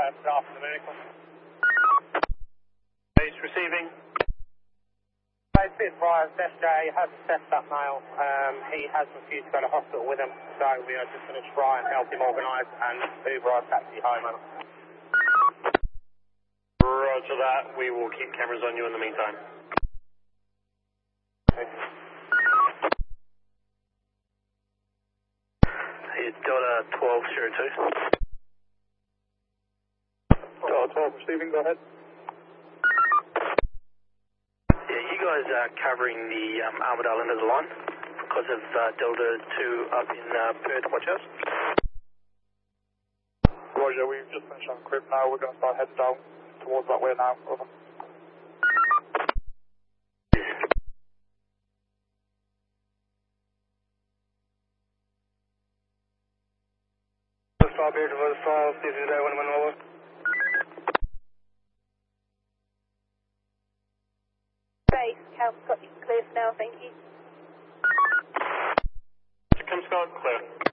after the vehicle. He's receiving. He's been advised, SJ has assessed that male. He has refused to go to hospital with him, so we are just going to try and help him organise and Uber our taxi home. Roger that. We will keep cameras on you in the meantime. It's Delta 1202. Delta 12 receiving, go ahead. Yeah, you guys are covering the Armadale end of the line because of Delta 2 up in Perth, watch out. Roger, we've just finished on crib now. We're going to start heading down towards that way now. Over. Stop here to the fall, see if there's anyone over. Base, Cal Scott, clear for now, thank you. Come Scott, clear.